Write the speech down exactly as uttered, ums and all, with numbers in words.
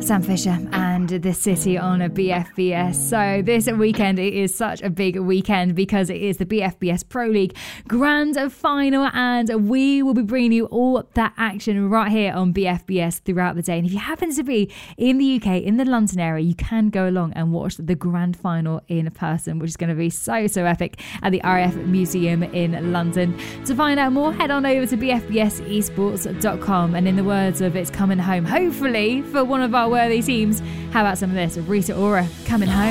Sam Fisher and The City on a B F B S. So this weekend, it is such a big weekend because it is the B F B S Pro League Grand Final, and we will be bringing you all that action right here on B F B S throughout the day. And if you happen to be in the U K, in the London area, you can go along and watch the Grand Final in person, which is going to be so, so epic at the R A F Museum in London. To find out more, head on over to b f b s esports dot com, and in the words of It's Coming Home, hopefully for one of our worthy teams, how about some of this? Rita Ora, Coming Home.